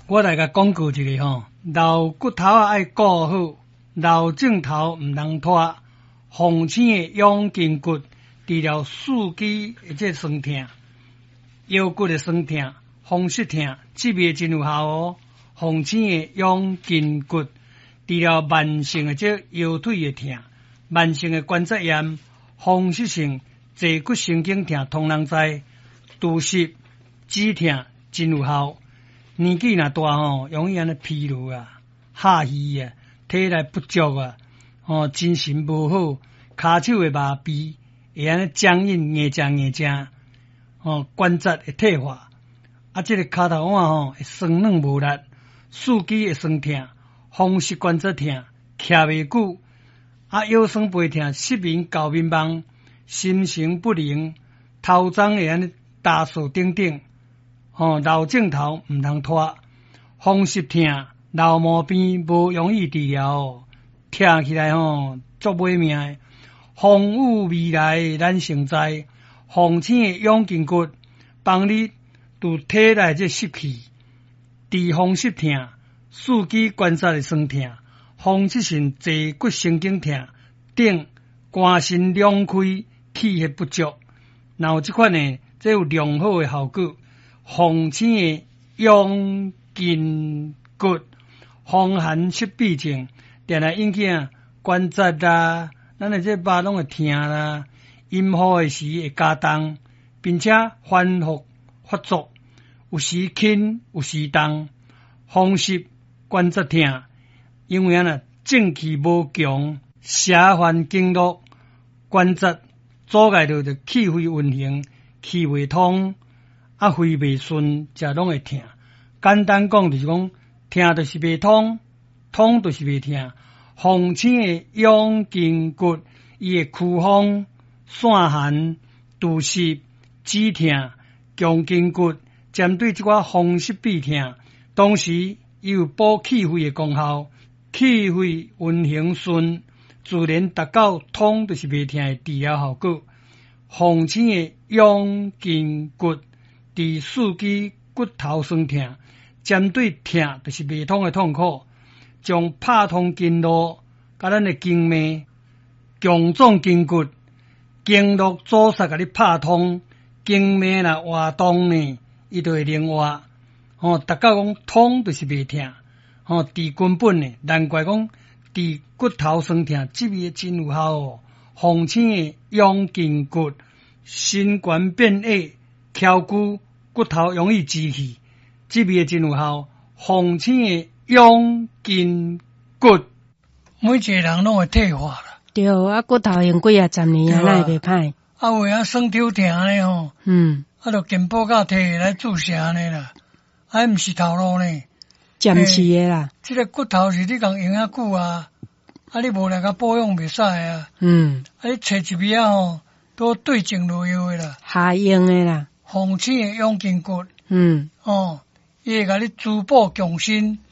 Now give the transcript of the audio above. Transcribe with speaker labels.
Speaker 1: 我来甲讲过一个吼，老骨头啊爱顾好，老镜头毋通拖。风醒的养筋骨，除了四肢的这酸痛、腰骨的酸痛、风湿痛，这味真有效哦。风醒的养筋骨，除了慢性的这腰腿的痛、慢性的关节炎、风湿性坐骨神经痛，通人知。除湿止痛真有效。年纪若大吼，容易安尼疲劳啊、下虚啊、体力不足啊，精神无好，骹手会麻痹，会安尼僵硬、硬正，关节会退化，啊，这个骹头腕吼会酸软无力，四肢会酸痛，风湿关节痛，徛袂久，啊，腰酸背痛，失眠、搞迷茫，心神不宁，头鬃会安尼打扫等等。老镜头毋通拖，风湿痛、老毛病无容易治疗，听起来足买命的。风雨未来咱成灾，风醒的养筋骨，帮你除体内这湿气，治风湿痛、四肢关节的酸痛、风湿性坐骨神经痛等，肝肾两开、气血不足，然后这款呢，这有良好的效果。风醒的养筋骨，风寒湿痹症，定来引起关节啦，咱的这肉拢会痛啦，阴雨的时会加重，并且反复发作，有时轻，有时重，风湿关节痛，因为正气无强，邪烦经络，关节阻碍着气血运行，气未通。肺未顺，则拢会痛。简单讲就是讲，痛就是未通，通就是未痛。风醒的养筋骨，伊会驱风、散寒、除湿、止痛、强筋骨，针对这款风湿痹痛，同时伊有补气血的功效。气血运行顺，自然达到通就是未痛的治疗效果。风醒的养筋骨。治四肢骨头酸痛，针对痛就是未通的痛苦，将拍通经络，甲咱的经脉、强壮筋骨、经络阻塞，甲你拍通，经脉若活动呢，伊就会灵活。达到讲通就是未痛，治根本呢，难怪讲治骨头酸痛，这味真有效哦。风醒的养筋骨，心冠变矮、翘骨。骨头容易积气，这味真有效。风醒的养筋骨，每一个人拢会退化啦。
Speaker 2: 对，骨头用几啊十年啊，那会袂歹。
Speaker 1: 有的酸痛痛呢吼，就健保卡摕来注射呢啦，毋是头路呢，
Speaker 2: 暂时的啦。
Speaker 1: 这个骨头是你讲用啊久啊，你无来甲保养袂使啊。你找一味都对症落药的啦，
Speaker 2: 下用的啦。
Speaker 1: 风醒的养筋骨，伊会甲你滋补强身。